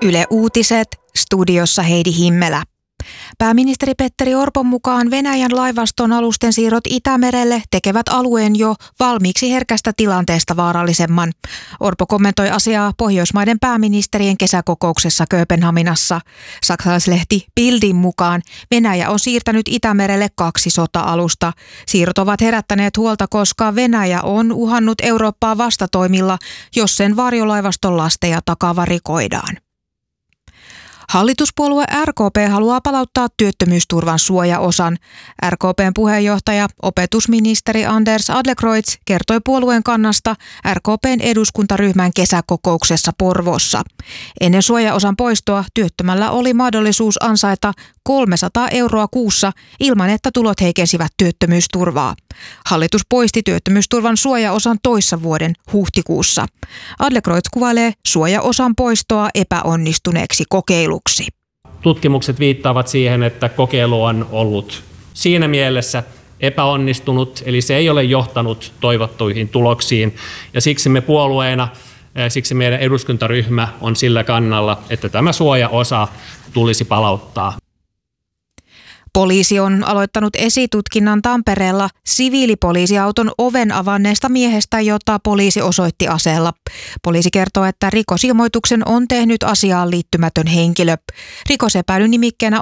Yle Uutiset, studiossa Heidi Himmelä. Pääministeri Petteri Orpon mukaan Venäjän laivaston alusten siirrot Itämerelle tekevät alueen jo valmiiksi herkästä tilanteesta vaarallisemman. Orpo kommentoi asiaa Pohjoismaiden pääministerien kesäkokouksessa Kööpenhaminassa. Saksalaislehti Bildin mukaan Venäjä on siirtänyt Itämerelle 2 sota-alusta. Siirrot ovat herättäneet huolta, koska Venäjä on uhannut Eurooppaa vastatoimilla, jos sen varjolaivaston lasteja takavarikoidaan. Hallituspuolue RKP haluaa palauttaa työttömyysturvan suojaosan. RKP:n puheenjohtaja, opetusministeri Anders Adlercreutz kertoi puolueen kannasta RKP:n eduskuntaryhmän kesäkokouksessa Porvoossa. Ennen suojaosan poistoa työttömällä oli mahdollisuus ansaita 300 € kuussa ilman, että tulot heikensivät työttömyysturvaa. Hallitus poisti työttömyysturvan suojaosan toissa vuoden huhtikuussa. Adlercreutz kuvailee suojaosan poistoa epäonnistuneeksi kokeiluksi. Tutkimukset viittaavat siihen, että kokeilu on ollut siinä mielessä epäonnistunut, eli se ei ole johtanut toivottuihin tuloksiin. Ja siksi me puolueena, siksi meidän eduskuntaryhmä on sillä kannalla, että tämä suojaosa tulisi palauttaa. Poliisi on aloittanut esitutkinnan Tampereella siviilipoliisiauton oven avanneesta miehestä, jota poliisi osoitti aseella. Poliisi kertoo, että rikosilmoituksen on tehnyt asiaan liittymätön henkilö. Rikosepäilyn nimikkeenä